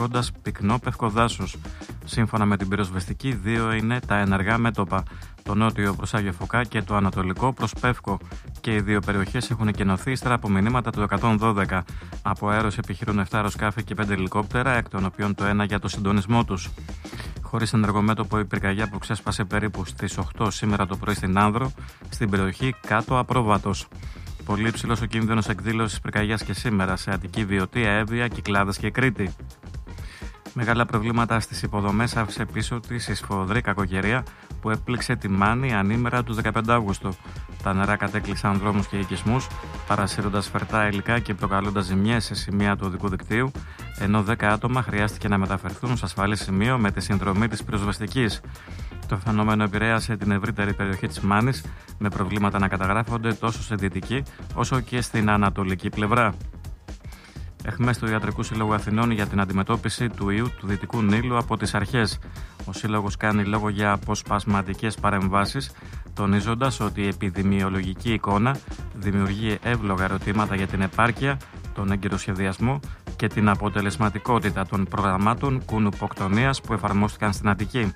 έχοντας πυκνό πευκό δάσος. Σύμφωνα με την πυροσβεστική, 2 είναι τα ενεργά μέτωπα, το νότιο προς Άγιο Φωκά και το ανατολικό προς Πεύκο. Και οι δύο περιοχές έχουν εκενωθεί ύστερα από μηνύματα του 112. Από αέρος επιχειρούν 7 αεροσκάφη και 5 ελικόπτερα, εκ των οποίων το ένα για το συντονισμό τους. Χωρίς ενεργομέτωπο, η πυρκαγιά που ξέσπασε περίπου στις 8 σήμερα το πρωί στην Άνδρο, στην περιοχή κάτω Απρόβατος. Πολύ υψηλός ο κίνδυνος εκδήλωσης πυρκαγιάς και σήμερα σε Αττική, Βιωτία, Εύβοια, Κυκλάδες και Κρήτη. Μεγάλα προβλήματα στις υποδομές άφησε πίσω της η σφοδρή κακοκαιρία που έπληξε τη Μάνη ανήμερα του 15 Αύγουστο. Τα νερά κατέκλυσαν δρόμους και οικισμούς, παρασύροντας φερτά υλικά και προκαλώντας ζημιές σε σημεία του οδικού δικτύου, ενώ 10 άτομα χρειάστηκε να μεταφερθούν σε ασφαλή σημείο με τη συνδρομή της πυροσβεστικής. Το φαινόμενο επηρέασε την ευρύτερη περιοχή της Μάνης, με προβλήματα να καταγράφονται τόσο σε δυτική όσο και στην ανατολική πλευρά. Εχμές του Ιατρικού Συλλόγου Αθηνών για την αντιμετώπιση του ιού του Δυτικού Νείλου από τις αρχές. Ο Σύλλογος κάνει λόγο για αποσπασματικές παρεμβάσεις, τονίζοντας ότι η επιδημιολογική εικόνα δημιουργεί εύλογα ερωτήματα για την επάρκεια, τον έγκυρο σχεδιασμό και την αποτελεσματικότητα των προγραμμάτων κουνουποκτονίας που εφαρμόστηκαν στην Αττική.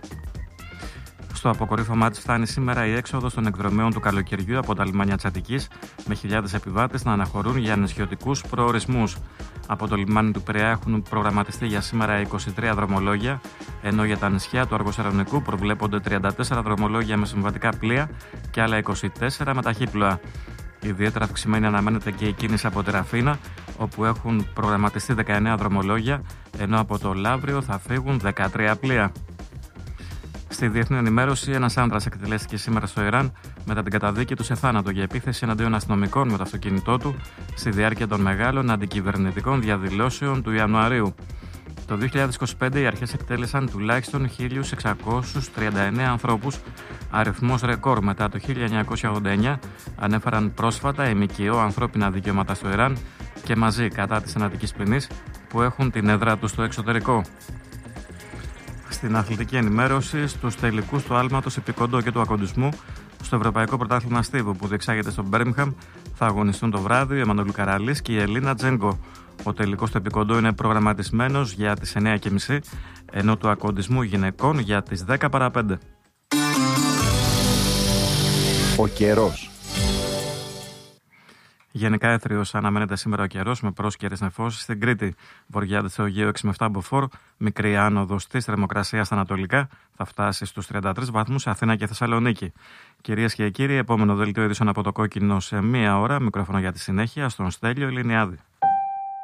Στο αποκορύφωμά της φτάνει σήμερα η έξοδος των εκδρομέων του καλοκαιριού από τα λιμάνια της Αττικής, με χιλιάδες επιβάτες να αναχωρούν για νησιωτικούς προορισμούς. Από το λιμάνι του Πειραιά έχουν προγραμματιστεί για σήμερα 23 δρομολόγια, ενώ για τα νησιά του Αργοσαρονικού προβλέπονται 34 δρομολόγια με συμβατικά πλοία και άλλα 24 με ταχύπλοα. Ιδιαίτερα αυξημένη αναμένεται και η κίνηση από τη Ραφίνα, όπου έχουν προγραμματιστεί 19 δρομολόγια, ενώ από το Λαύριο θα φύγουν 13 πλοία. Στη διεθνή ενημέρωση, ένας άνδρας εκτελέστηκε σήμερα στο Ιράν μετά την καταδίκη του σε θάνατο για επίθεση εναντίον αστυνομικών με το αυτοκίνητό του στη διάρκεια των μεγάλων αντικυβερνητικών διαδηλώσεων του Ιανουαρίου. Το 2025 οι αρχές εκτέλεσαν τουλάχιστον 1.639 ανθρώπους, αριθμός ρεκόρ μετά το 1989, ανέφεραν πρόσφατα οι ΜΚΟ ανθρώπινα δικαιώματα στο Ιράν και μαζί κατά της θανατικής ποινής που έχουν την έδρα τους στο εξωτερικό. Στην αθλητική ενημέρωση, στους τελικούς του άλματος επικοντό και του ακοντισμού, στο Ευρωπαϊκό Πρωτάθλημα Στίβου που διεξάγεται στο Μπέρμιγχαμ, θα αγωνιστούν το βράδυ ο Εμμανουήλ Καραλής και η Ελίνα Τζέγκο. Ο τελικός του επικοντό είναι προγραμματισμένος για τις 9.30, ενώ του ακοντισμού γυναικών για τις 10 παρά 5. Ο καιρός. Γενικά έθριος αναμένεται σήμερα ο καιρός με πρόσκαιρες νεφώσεις στην Κρήτη. Βορειά στο Αιγαίο 6 με 7 μποφόρ, μικρή άνοδος της θερμοκρασίας στα ανατολικά, θα φτάσει στους 33 βαθμούς σε Αθήνα και Θεσσαλονίκη. Κυρίες και κύριοι, επόμενο δελτίο ειδήσεων από το Κόκκινο σε 1 ώρα. Μικρόφωνο για τη συνέχεια στον Στέλιο Ελληνιάδη.